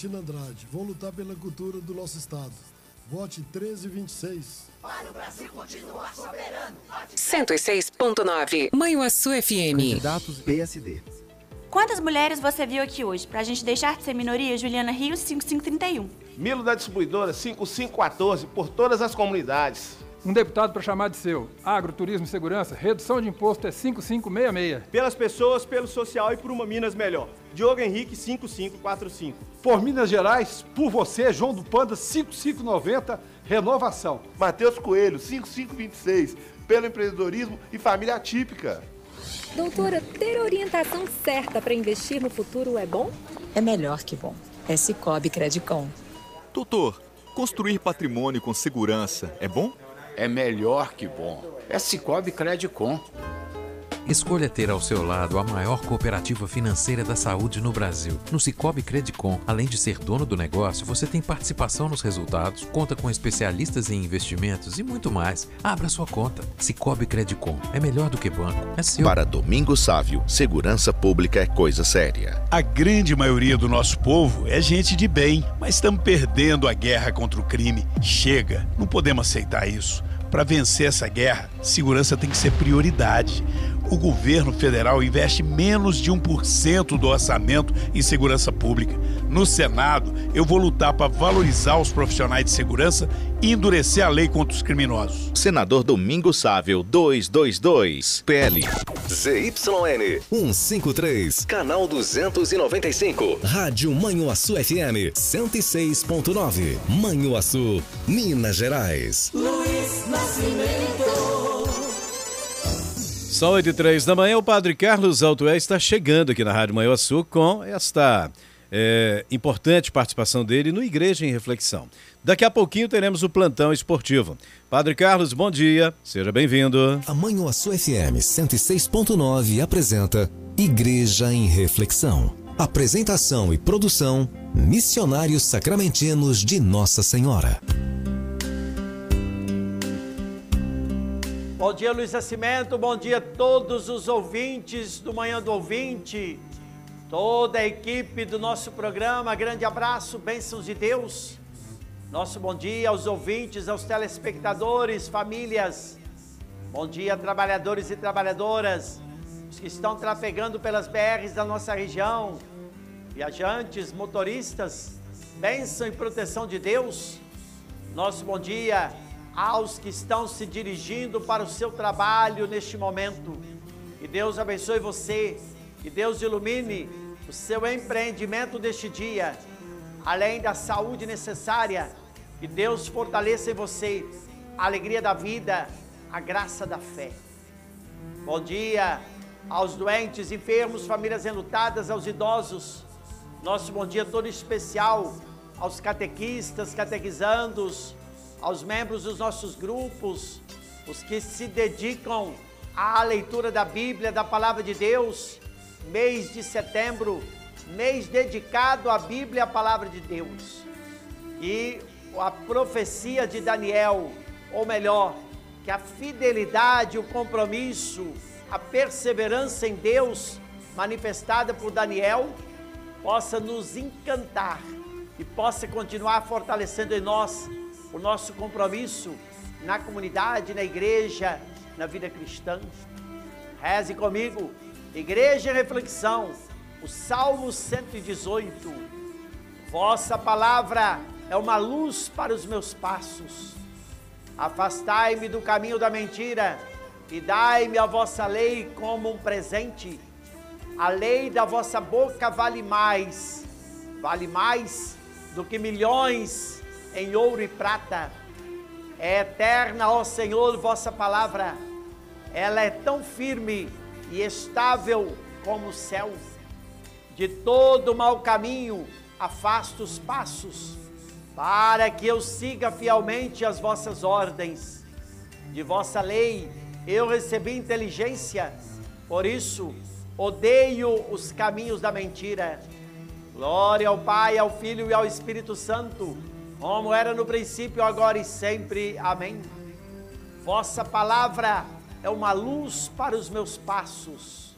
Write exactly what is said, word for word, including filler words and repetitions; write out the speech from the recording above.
Martina Andrade. Vou lutar pela cultura do nosso estado. Vote treze vinte e seis. Para o Brasil continuar soberano. cento e seis ponto nove. Manhuaçu F M. Candidatos P S D. Quantas mulheres você viu aqui hoje? Pra gente deixar de ser minoria, Juliana Rios, cinco cinco três um. Milo da Distribuidora, cinco cinco um quatro, por todas as comunidades. Um deputado para chamar de seu. Agro, turismo e segurança, redução de imposto é cinco cinco seis seis. Pelas pessoas, pelo social e por uma Minas melhor. Diogo Henrique, cinco cinco quatro cinco. Por Minas Gerais, por você, João do Panda, cinco cinco nove zero, renovação. Matheus Coelho, cinco cinco dois seis, pelo empreendedorismo e família atípica. Doutora, ter orientação certa para investir no futuro é bom? É melhor que bom. É Sicoob Credicom. Doutor, construir patrimônio com segurança é bom? É melhor que bom. É Sicoob Credicom. Escolha ter ao seu lado a maior cooperativa financeira da saúde no Brasil. No Sicoob Credicom, além de ser dono do negócio, você tem participação nos resultados, conta com especialistas em investimentos e muito mais. Abra sua conta. Sicoob Credicom. É melhor do que banco. É seu. Para Domingos Sávio, segurança pública é coisa séria. A grande maioria do nosso povo é gente de bem, mas estamos perdendo a guerra contra o crime. Chega, não podemos aceitar isso. Para vencer essa guerra, segurança tem que ser prioridade. O governo federal investe menos de um por cento do orçamento em segurança pública. No Senado, eu vou lutar para valorizar os profissionais de segurança e endurecer a lei contra os criminosos. Senador Domingos Sávio, duzentos e vinte e dois, P L. Z Y N cento e cinquenta e três, canal duzentos e noventa e cinco. Rádio Manhuaçu F M cento e seis ponto nove. Manhuaçu, Minas Gerais. Luiz Nascimento. São oito e três da manhã, o Padre Carlos Altué está chegando aqui na Rádio Manhuaçu com esta é, importante participação dele no Igreja em Reflexão. Daqui a pouquinho teremos o plantão esportivo. Padre Carlos, bom dia, seja bem-vindo. A Manhuaçu F M cento e seis ponto nove apresenta Igreja em Reflexão. Apresentação e produção, Missionários Sacramentinos de Nossa Senhora. Bom dia, Luiz Nascimento, bom dia a todos os ouvintes do Manhã do Ouvinte, toda a equipe do nosso programa, grande abraço, bênçãos de Deus. Nosso bom dia aos ouvintes, aos telespectadores, famílias, bom dia trabalhadores e trabalhadoras, os que estão trafegando pelas B Rs da nossa região, viajantes, motoristas, bênção e proteção de Deus. Nosso bom dia aos que estão se dirigindo para o seu trabalho neste momento. Que Deus abençoe você, que Deus ilumine o seu empreendimento deste dia, além da saúde necessária, que Deus fortaleça em você a alegria da vida, a graça da fé. Bom dia aos doentes, enfermos, famílias enlutadas, aos idosos. Nosso bom dia todo especial aos catequistas, catequizandos, aos membros dos nossos grupos, os que se dedicam à leitura da Bíblia, da Palavra de Deus, mês de setembro, mês dedicado à Bíblia e à Palavra de Deus. E a profecia de Daniel, ou melhor, que a fidelidade, o compromisso, a perseverança em Deus, manifestada por Daniel, possa nos encantar e possa continuar fortalecendo em nós o nosso compromisso na comunidade, na igreja, na vida cristã. Reze comigo, Igreja em Reflexão, o Salmo cento e dezoito. Vossa palavra é uma luz para os meus passos. Afastai-me do caminho da mentira e dai-me a vossa lei como um presente. A lei da vossa boca vale mais, vale mais do que milhões em ouro e prata. É eterna, ó Senhor, vossa palavra. Ela é tão firme e estável como o céu. De todo mau caminho afasta os passos, para que eu siga fielmente as vossas ordens. De vossa lei eu recebi inteligência, por isso odeio os caminhos da mentira. Glória ao Pai, ao Filho e ao Espírito Santo, como era no princípio, agora e sempre. Amém. Vossa palavra é uma luz para os meus passos.